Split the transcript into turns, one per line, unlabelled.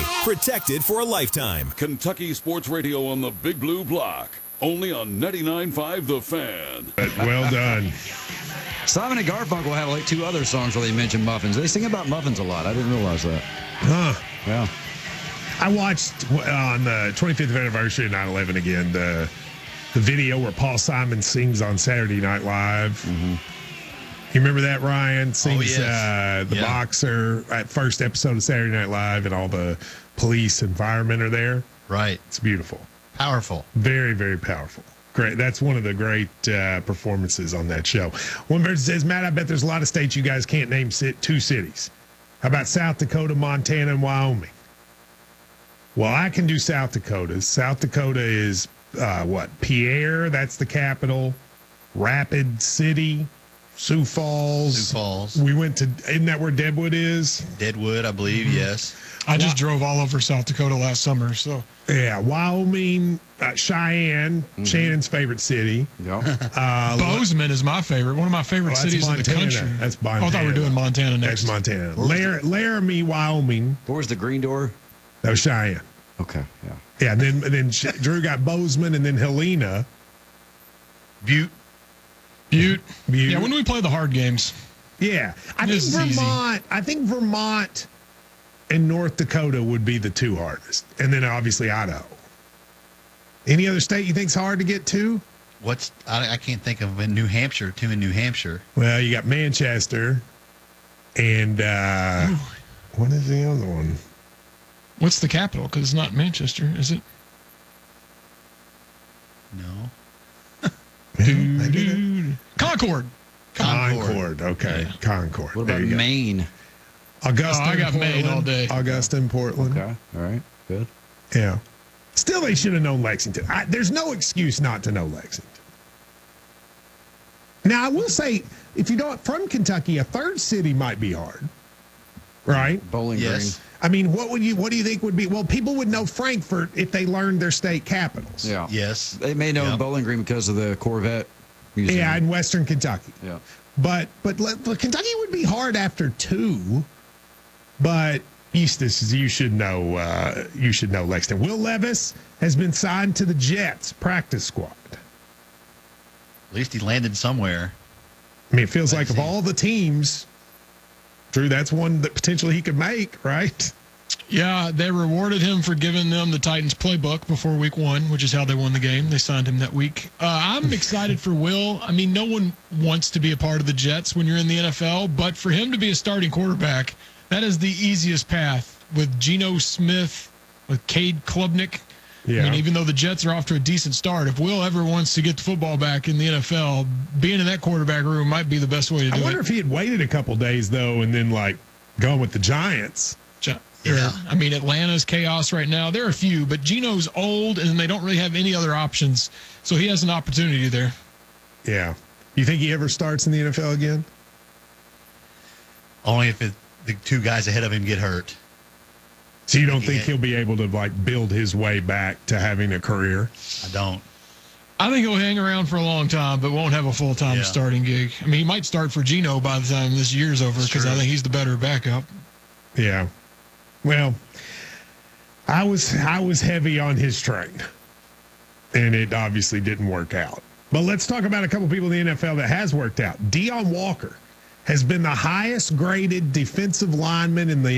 Protected for a lifetime.
Kentucky Sports Radio on the Big Blue Block. Only on 99.5 The Fan.
Well done.
Simon and Garfunkel have like 2 other songs where they mention muffins. They sing about muffins a lot. I didn't realize that.
Huh.
Yeah.
I watched on the 25th anniversary of 9/11 again the video where Paul Simon sings on Saturday Night Live.
Mm-hmm.
You remember that, Ryan? Sings
yes.
The boxer at first episode of Saturday Night Live, and all the police and firemen are there.
Right.
It's beautiful.
Powerful.
Very, very powerful. Great. That's one of the great performances on that show. One person says, Matt, I bet there's a lot of states you guys can't name 2 cities. How about South Dakota, Montana, and Wyoming? Well, I can do South Dakota. South Dakota is, Pierre, that's the capital. Rapid City, Sioux Falls.
Sioux Falls.
We went to, isn't that where Deadwood is?
Deadwood, I believe, yes.
I just drove all over South Dakota last summer, so.
Yeah, Wyoming, Cheyenne, Shannon's favorite city.
Yeah.
Bozeman is my favorite, one of my favorite cities in the country.
That's Montana.
Oh, I thought we were doing Montana next.
That's Montana. Laramie, Wyoming.
Where was the green door?
That was Cheyenne.
Okay, yeah.
Yeah, and then Drew got Bozeman, and then Helena.
Butte.
Yeah, when do we play the hard games?
Yeah, I think Vermont and North Dakota would be the 2 hardest, and then obviously Idaho. Any other state you think's hard to get to?
I can't think of in New Hampshire. 2 in New Hampshire.
Well, you got Manchester, and what is the other one?
What's the capital? Because it's not Manchester, is it?
No.
Concord.
Okay, yeah. Concord.
What about Maine?
Augusta.
I got Maine all day.
Augusta and Portland.
Okay, all right, good.
Yeah. Still, they should have known Lexington. There's no excuse not to know Lexington. Now, I will say, if you don't from Kentucky, a 3rd city might be hard, right?
Bowling Green.
I mean, what do you think would be? Well, people would know Frankfurt if they learned their state capitals.
Yeah.
Yes.
They may know Bowling Green because of the Corvette Museum.
Yeah, in Western Kentucky.
Yeah.
But Kentucky would be hard after 2. But Eustis, you should know Lexington. Will Levis has been signed to the Jets practice squad.
At least he landed somewhere.
I mean, it feels like of all the teams, Drew, that's one that potentially he could make, right?
Yeah, they rewarded him for giving them the Titans playbook before week 1, which is how they won the game. They signed him that week. I'm excited for Will. I mean, no one wants to be a part of the Jets when you're in the NFL, but for him to be a starting quarterback, that is the easiest path with Geno Smith, with Cade Klubnik.
Yeah.
I mean, even though the Jets are off to a decent start, if Will ever wants to get the football back in the NFL, being in that quarterback room might be the best way to do it.
I wonder if he had waited a couple days, though, and then, gone with the Giants.
Yeah. I mean, Atlanta's chaos right now. There are a few, but Geno's old, and they don't really have any other options, so he has an opportunity there.
Yeah. You think he ever starts in the NFL again?
Only if the 2 guys ahead of him get hurt.
So you don't think he'll be able to, build his way back to having a career?
I don't.
I think he'll hang around for a long time, but won't have a full-time starting gig. I mean, he might start for Geno by the time this year's over because I think he's the better backup.
Yeah. Well, I was heavy on his train, and it obviously didn't work out. But let's talk about a couple people in the NFL that has worked out. Deion Walker has been the highest graded defensive lineman in the